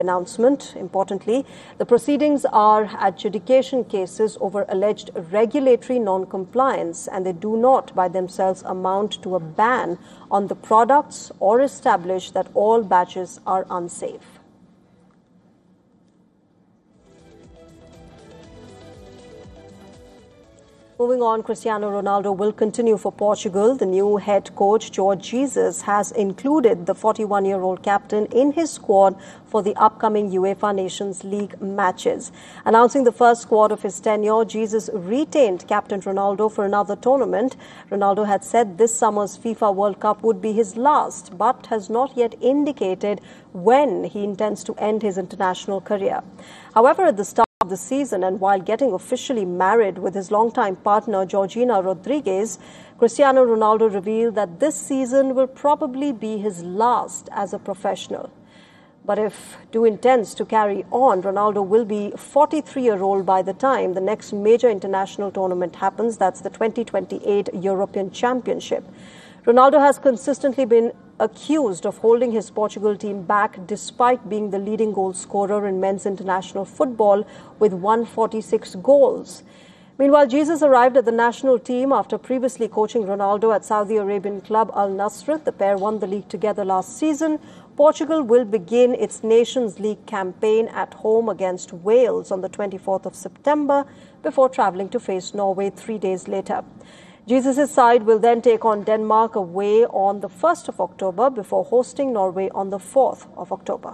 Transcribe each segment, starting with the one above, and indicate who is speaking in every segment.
Speaker 1: announcement. Importantly, the proceedings are adjudication cases over alleged regulatory non-compliance, and they do not by themselves amount to a ban on the products or establish that all batches are unsafe. Moving on, Cristiano Ronaldo will continue for Portugal. The new head coach, Jorge Jesus, has included the 41-year-old captain in his squad for the upcoming UEFA Nations League matches. Announcing the first squad of his tenure, Jesus retained Captain Ronaldo for another tournament. Ronaldo had said this summer's FIFA World Cup would be his last, but has not yet indicated when he intends to end his international career. However, at the start of the season, and while getting officially married with his longtime partner Georgina Rodriguez, Cristiano Ronaldo revealed that this season will probably be his last as a professional. But if do intends to carry on, Ronaldo will be 43-year-old by the time the next major international tournament happens. That's the 2028 European Championship. Ronaldo has consistently been accused of holding his Portugal team back despite being the leading goal scorer in men's international football with 146 goals. Meanwhile, Jesus arrived at the national team after previously coaching Ronaldo at Saudi Arabian club Al Nassr. The pair won the league together last season. Portugal will begin its Nations League campaign at home against Wales on the 24th of September before travelling to face Norway 3 days later. Jesus' side will then take on Denmark away on the 1st of October before hosting Norway on the 4th of October.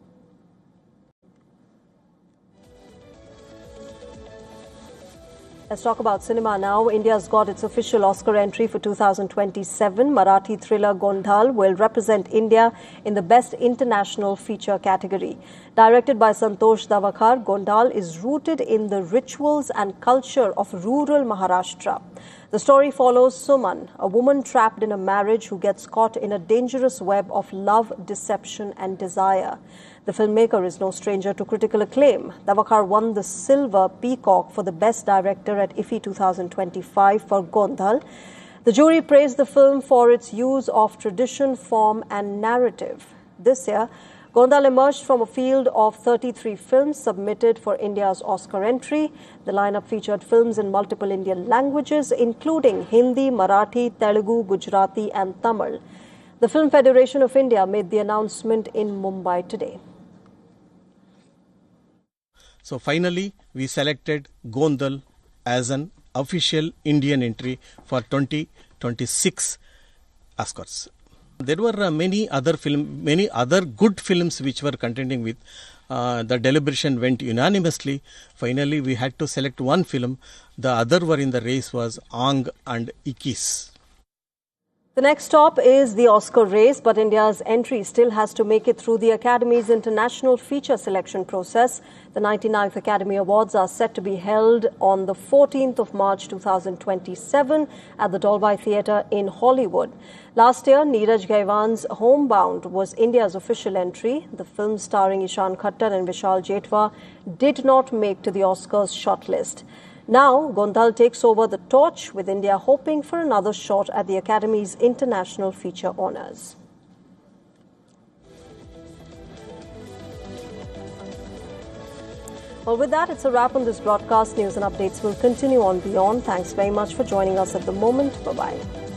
Speaker 1: Let's talk about cinema now. India's got its official Oscar entry for 2027. Marathi thriller Gondal will represent India in the Best International Feature category. Directed by Santosh Davakar, Gondal is rooted in the rituals and culture of rural Maharashtra. The story follows Suman, a woman trapped in a marriage who gets caught in a dangerous web of love, deception and desire. The filmmaker is no stranger to critical acclaim. Davakar won the Silver Peacock for the Best Director at IFFI 2025 for Gondal. The jury praised the film for its use of tradition, form and narrative. This year, Gondal emerged from a field of 33 films submitted for India's Oscar entry. The lineup featured films in multiple Indian languages, including Hindi, Marathi, Telugu, Gujarati and Tamil. The Film Federation of India made the announcement in Mumbai today.
Speaker 2: So finally, we selected Gondal as an official Indian entry for 2026 Oscars. There were many other good films which were contending with. The deliberation went unanimously. Finally, we had to select one film. The other were in the race was Aang and Ikkis.
Speaker 1: The next stop is the Oscar race, but India's entry still has to make it through the Academy's international feature selection process. The 99th Academy Awards are set to be held on the 14th of March 2027 at the Dolby Theatre in Hollywood. Last year, Neeraj Gaiwan's Homebound was India's official entry. The film starring Ishaan Khattar and Vishal Jetwa did not make to the Oscars shortlist. Now, Gondal takes over the torch, with India hoping for another shot at the Academy's international feature honours. Well, with that, it's a wrap on this broadcast. News and updates will continue on Beyond. Thanks very much for joining us at the moment. Bye-bye.